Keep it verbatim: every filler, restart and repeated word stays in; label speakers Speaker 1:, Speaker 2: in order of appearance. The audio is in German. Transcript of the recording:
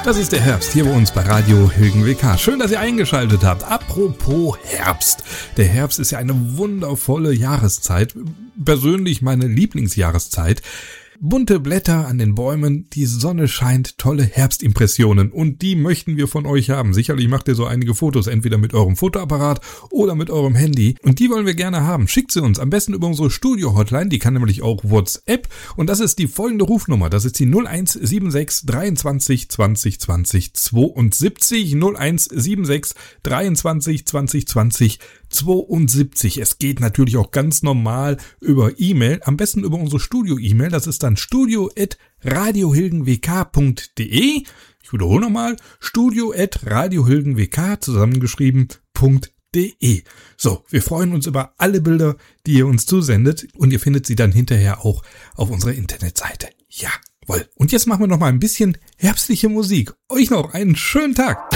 Speaker 1: Das ist der Herbst hier bei uns bei Radio Hilgen W K. Schön, dass ihr eingeschaltet habt. Apropos Herbst. Der Herbst ist ja eine wundervolle Jahreszeit. Persönlich meine Lieblingsjahreszeit. Bunte Blätter an den Bäumen, die Sonne scheint, tolle Herbstimpressionen und die möchten wir von euch haben. Sicherlich macht ihr so einige Fotos, entweder mit eurem Fotoapparat oder mit eurem Handy und die wollen wir gerne haben. Schickt sie uns am besten über unsere Studio-Hotline, die kann nämlich auch WhatsApp und das ist die folgende Rufnummer, das ist die null eins sieben sechs dreiundzwanzig zwanzig zwanzig zweiundsiebzig, null eins sieben sechs dreiundzwanzig zwanzig zwanzig zweiundsiebzig. Es geht natürlich auch ganz normal über E-Mail, am besten über unsere Studio-E-Mail, das ist dann studio at radiohilgenwk punkt de. Ich wiederhole nochmal, studio at radiohilgenwk zusammengeschrieben .de. So, wir freuen uns über alle Bilder, die ihr uns zusendet und ihr findet sie dann hinterher auch auf unserer Internetseite. Jawohl. Und jetzt machen wir noch mal ein bisschen herbstliche Musik. Euch noch einen schönen Tag.